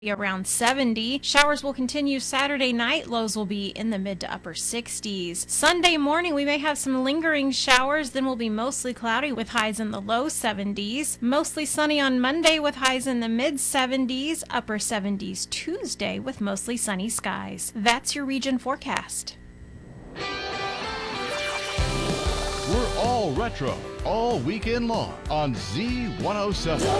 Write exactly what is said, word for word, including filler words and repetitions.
around seventy. Showers will continue Saturday night. Lows will be in the mid to upper sixties. Sunday morning, we may have some lingering showers, then will be mostly cloudy with highs in the low seventies. Mostly sunny on Monday with highs in the mid seventies, upper seventies Tuesday with mostly sunny skies. That's your region forecast. We're all retro, all weekend long on Z one oh seven.